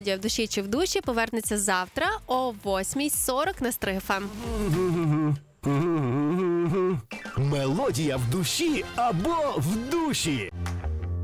В душі чи в душі повернеться завтра о 8:40 на Стриг ФМ. Мелодія в душі або в душі.